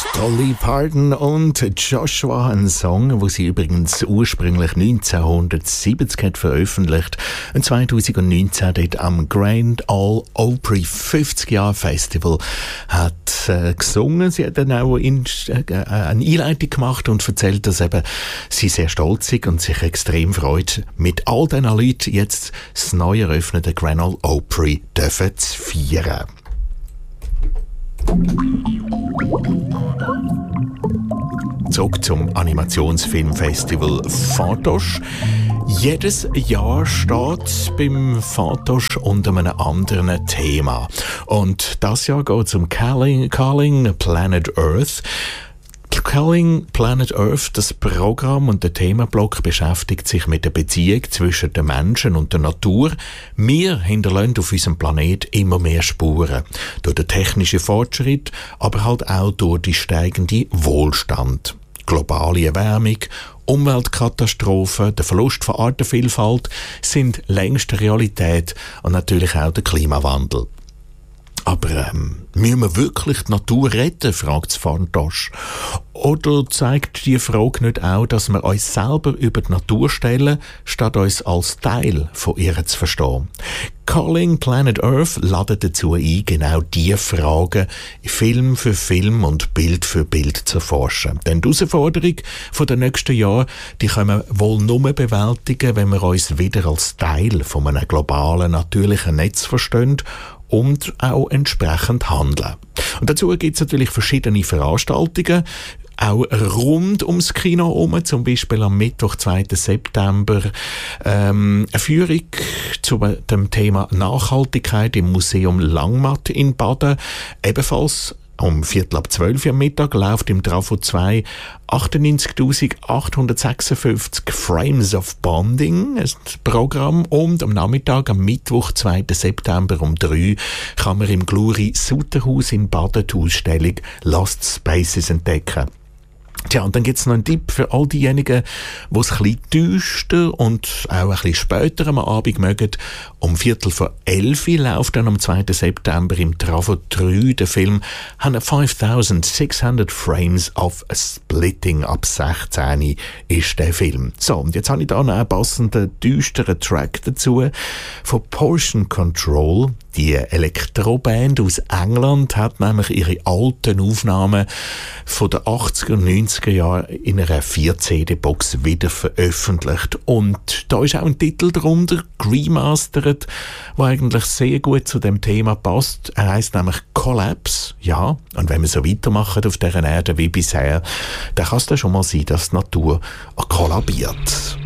Dolly Parton und Joshua, ein Song, wo sie übrigens ursprünglich 1970 hat veröffentlicht und 2019 dort am Grand Ole Opry 50-Jahr-Festival hat gesungen. Sie hat dann auch eine Einleitung gemacht und erzählt, dass eben sie sehr stolz ist und sich extrem freut, mit all diesen Leuten jetzt das neu eröffnete Grand Ole Opry dürfen zu feiern. Zurück zum Animationsfilmfestival Fatosch. Jedes Jahr steht beim Fatosch unter einem anderen Thema. Und das Jahr geht es um Calling Planet Earth. Calling Planet Earth, das Programm und der Themenblock beschäftigt sich mit der Beziehung zwischen den Menschen und der Natur. Wir hinterlassen auf unserem Planet immer mehr Spuren. Durch den technischen Fortschritt, aber halt auch durch die steigende Wohlstand. Globale Erwärmung, Umweltkatastrophen, der Verlust von Artenvielfalt sind längst Realität und natürlich auch der Klimawandel. Aber müssen wir wirklich die Natur retten, fragt Fatosch. Oder zeigt die Frage nicht auch, dass wir uns selber über die Natur stellen, statt uns als Teil von ihr zu verstehen? Calling Planet Earth ladet dazu ein, genau diese Fragen Film für Film und Bild für Bild zu erforschen. Denn die Herausforderung der nächsten Jahre, die können wir wohl nur bewältigen, wenn wir uns wieder als Teil von einem globalen, natürlichen Netz verstehen und auch entsprechend handeln. Und dazu gibt es natürlich verschiedene Veranstaltungen, auch rund ums Kino herum, zum Beispiel am Mittwoch, 2. September, eine Führung zu dem Thema Nachhaltigkeit im Museum Langmatt in Baden, ebenfalls um 11:45 am Mittag läuft im Trafo 2 98.856 Frames of Bonding, ein Programm. Und am Nachmittag, am Mittwoch, 2. September um 3 kann man im Gluri Suterhaus in Baden die Ausstellung Lost Spaces entdecken. Tja, und dann gibt's noch einen Tipp für all diejenigen, die es ein bisschen düster und auch ein bisschen später am Abend mögen. Um 10:45 läuft dann am 2. September im Trafo 3 der Film 5600 Frames of Splitting. Ab 16 ist der Film. So, und jetzt habe ich da noch einen passenden, düsteren Track dazu von Portion Control. Die Elektroband aus England hat nämlich ihre alten Aufnahmen von den 80er und 90er Jahren in einer 4-CD-Box wieder veröffentlicht. Und da ist auch ein Titel darunter, Remastered, der eigentlich sehr gut zu dem Thema passt. Er heisst nämlich Collapse. Ja, und wenn wir so weitermachen auf dieser Erde wie bisher, dann kann es dann schon mal sein, dass die Natur kollabiert.